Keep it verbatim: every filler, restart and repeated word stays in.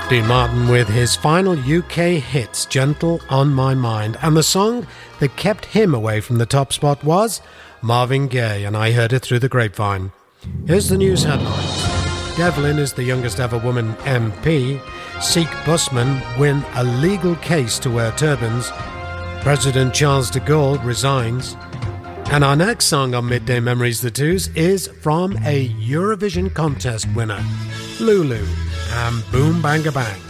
Dean Martin with his final U K hits, Gentle on My Mind. And the song that kept him away from the top spot was Marvin Gaye, and I heard it through the grapevine. Here's the news headlines. Devlin is the youngest ever woman M P. Sikh busmen win a legal case to wear turbans. President Charles de Gaulle resigns. And our next song on Midday Memories The Twos is from a Eurovision contest winner, Lulu, and Boom Banga Bang.